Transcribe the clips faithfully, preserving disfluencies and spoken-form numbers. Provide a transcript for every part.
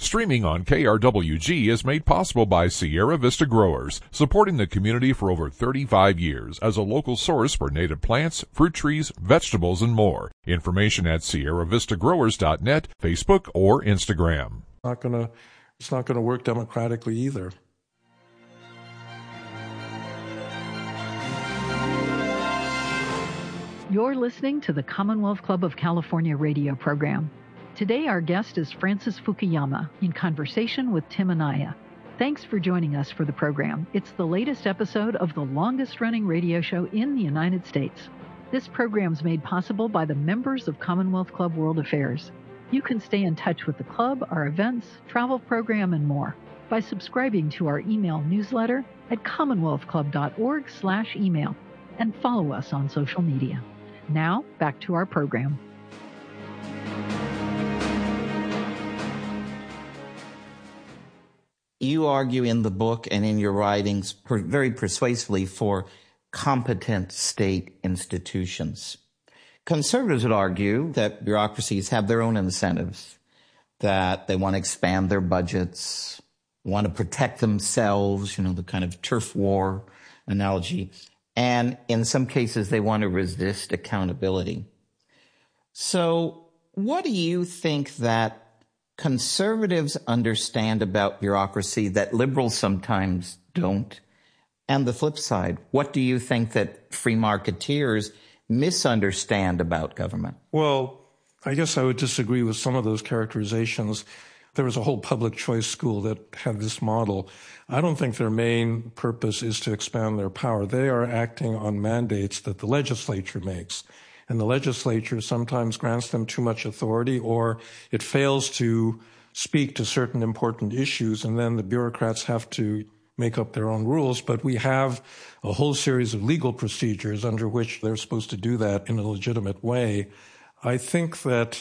Streaming on K R W G is made possible by Sierra Vista Growers, supporting the community for over thirty-five years as a local source for native plants, fruit trees, vegetables, and more. Information at sierra vista growers dot net, Facebook, or Instagram. Not gonna, it's not going to work democratically either. You're listening to the Commonwealth Club of California radio program. Today, our guest is Francis Fukuyama in conversation with Tim Anaya. Thanks for joining us for the program. It's the latest episode of the longest-running radio show in the United States. This program is made possible by the members of Commonwealth Club World Affairs. You can stay in touch with the club, our events, travel program, and more by subscribing to our email newsletter at commonwealth club dot org slash email and follow us on social media. Now, back to our program. You argue in the book and in your writings per, very persuasively for competent state institutions. Conservatives would argue that bureaucracies have their own incentives, that they want to expand their budgets, want to protect themselves, you know, the kind of turf war analogy, and in some cases they want to resist accountability. So what do you think that conservatives understand about bureaucracy that liberals sometimes don't? And the flip side, what do you think that free marketeers misunderstand about government? Well, I guess I would disagree with some of those characterizations. There was a whole public choice school that had this model. I don't think their main purpose is to expand their power. They are acting on mandates that the legislature makes. And the legislature sometimes grants them too much authority, or it fails to speak to certain important issues, and then the bureaucrats have to make up their own rules. But we have a whole series of legal procedures under which they're supposed to do that in a legitimate way. I think that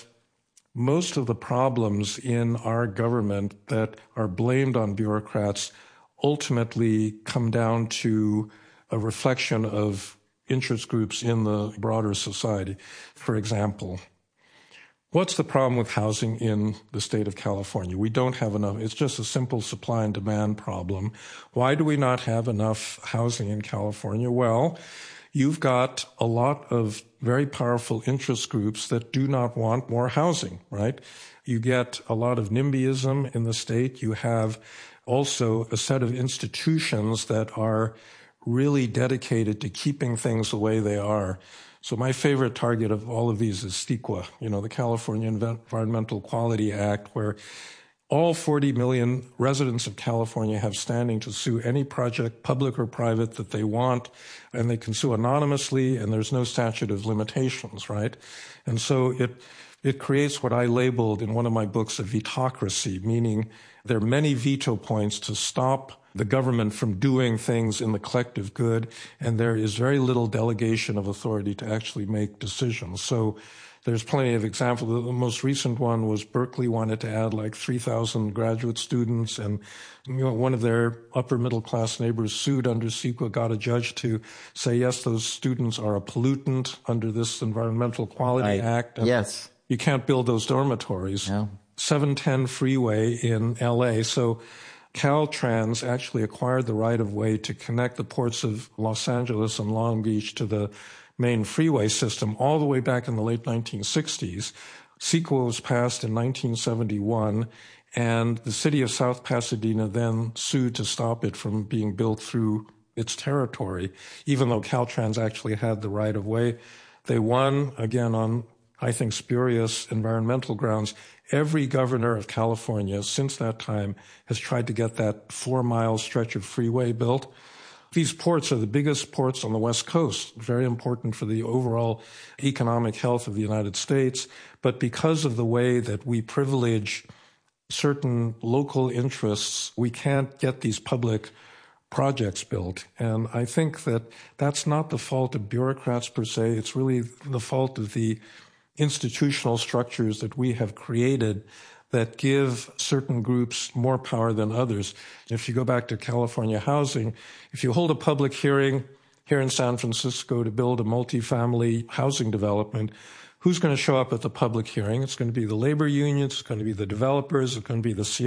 most of the problems in our government that are blamed on bureaucrats ultimately come down to a reflection of interest groups in the broader society. For example, what's the problem with housing in the state of California? We don't have enough. It's just a simple supply and demand problem. Why do we not have enough housing in California? Well, you've got a lot of very powerful interest groups that do not want more housing, right? You get a lot of NIMBYism in the state. You have also a set of institutions that are really dedicated to keeping things the way they are. So my favorite target of all of these is CEQA, you know, the California Environmental Quality Act, where all forty million residents of California have standing to sue any project, public or private, that they want, and they can sue anonymously, and there's no statute of limitations, right? And so it it creates what I labeled in one of my books a vetocracy, meaning there are many veto points to stop the government from doing things in the collective good, and there is very little delegation of authority to actually make decisions. So there's plenty of examples. The most recent one was Berkeley wanted to add like three thousand graduate students, and you know, one of their upper middle class neighbors sued under CEQA, got a judge to say, yes, those students are a pollutant under this Environmental Quality right. Act. And yes. You can't build those dormitories. No. seven ten freeway in L A. So Caltrans actually acquired the right-of-way to connect the ports of Los Angeles and Long Beach to the main freeway system all the way back in the late nineteen sixties. CEQA was passed in nineteen seventy-one, and the city of South Pasadena then sued to stop it from being built through its territory, even though Caltrans actually had the right-of-way. They won, again, on, I think, spurious environmental grounds. Every governor of California since that time has tried to get that four-mile stretch of freeway built. These ports are the biggest ports on the West Coast, very important for the overall economic health of the United States. But because of the way that we privilege certain local interests, we can't get these public projects built. And I think that that's not the fault of bureaucrats per se. It's really the fault of the institutional structures that we have created that give certain groups more power than others. If you go back to California housing, if you hold a public hearing here in San Francisco to build a multifamily housing development, who's going to show up at the public hearing? It's going to be the labor unions, it's going to be the developers, it's going to be the